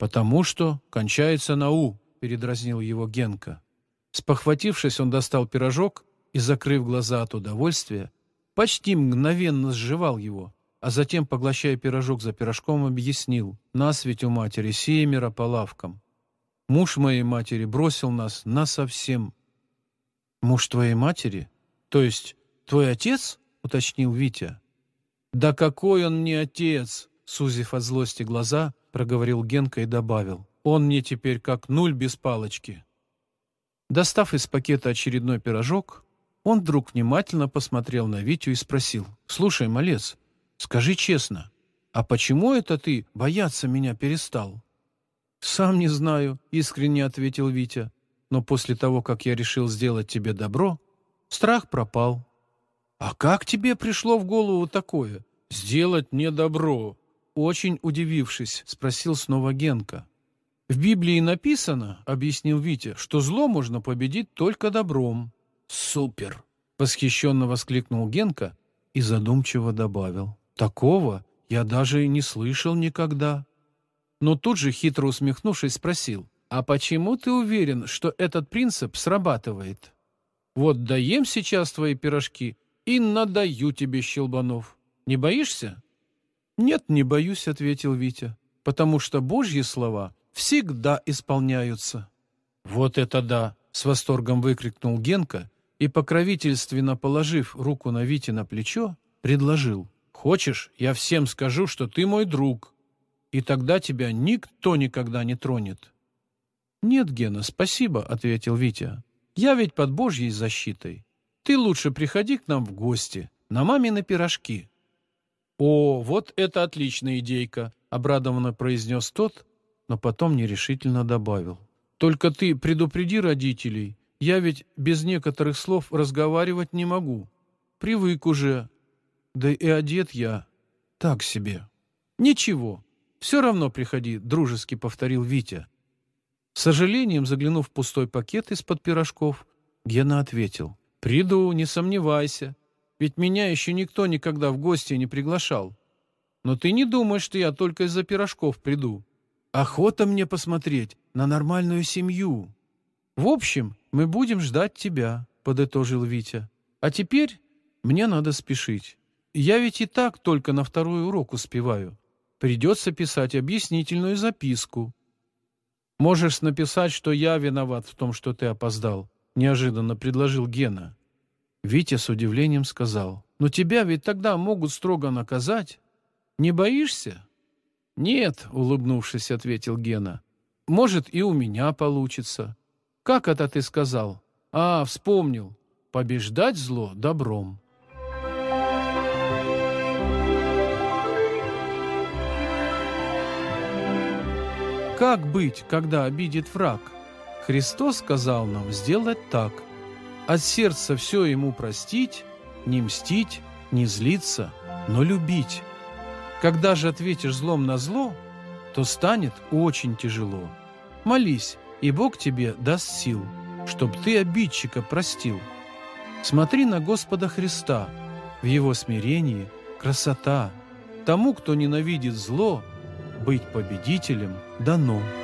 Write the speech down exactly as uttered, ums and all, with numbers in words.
«Потому что кончается на «у», — передразнил его Генка. Спохватившись, он достал пирожок и, закрыв глаза от удовольствия, почти мгновенно сживал его, а затем, поглощая пирожок за пирожком, объяснил: «Нас ведь у матери семеро по лавкам. Муж моей матери бросил нас насовсем». «Муж твоей матери? То есть твой отец?» — уточнил Витя. «Да какой он мне отец!» — сузив от злости глаза, проговорил Генка и добавил: «Он мне теперь как нуль без палочки». Достав из пакета очередной пирожок, он вдруг внимательно посмотрел на Витю и спросил: «Слушай, малец, скажи честно, а почему это ты бояться меня перестал?» «Сам не знаю», — искренне ответил Витя. «Но после того, как я решил сделать тебе добро, страх пропал». «А как тебе пришло в голову такое? Сделать мне добро?» Очень удивившись, спросил снова Генка. «В Библии написано, — объяснил Витя, — что зло можно победить только добром». «Супер!» — восхищенно воскликнул Генка и задумчиво добавил: «Такого я даже и не слышал никогда». Но тут же, хитро усмехнувшись, спросил: «А почему ты уверен, что этот принцип срабатывает? Вот доем сейчас твои пирожки и надаю тебе щелбанов. Не боишься?» «Нет, не боюсь», — ответил Витя, «потому что Божьи слова всегда исполняются». «Вот это да!» — с восторгом выкрикнул Генка и, покровительственно положив руку на Вите на плечо, предложил: «Хочешь, я всем скажу, что ты мой друг, и тогда тебя никто никогда не тронет?» «Нет, Гена, спасибо», — ответил Витя. «Я ведь под Божьей защитой. Ты лучше приходи к нам в гости на мамины пирожки». «О, вот это отличная идейка», — обрадованно произнес тот, но потом нерешительно добавил: «Только ты предупреди родителей, я ведь без некоторых слов разговаривать не могу. Привык уже, да и одет я так себе». «Ничего, все равно приходи», — дружески повторил Витя. С сожалением, заглянув в пустой пакет из-под пирожков, Гена ответил: «Приду, не сомневайся, ведь меня еще никто никогда в гости не приглашал. Но ты не думай, что я только из-за пирожков приду. Охота мне посмотреть на нормальную семью». «В общем, мы будем ждать тебя», — подытожил Витя. «А теперь мне надо спешить. Я ведь и так только на второй урок успеваю. Придется писать объяснительную записку». «Можешь написать, что я виноват в том, что ты опоздал», — неожиданно предложил Гена. Витя с удивлением сказал: «Но тебя ведь тогда могут строго наказать. Не боишься?» «Нет», — улыбнувшись, ответил Гена. «Может, и у меня получится». «Как это ты сказал?» «А, вспомнил. Побеждать зло добром». Как быть, когда обидит враг? Христос сказал нам сделать так: от сердца все ему простить, не мстить, не злиться, но любить. Когда же ответишь злом на зло, то станет очень тяжело. Молись, и Бог тебе даст сил, чтоб ты обидчика простил. Смотри на Господа Христа, в Его смирении красота. Тому, кто ненавидит зло, быть победителем дано.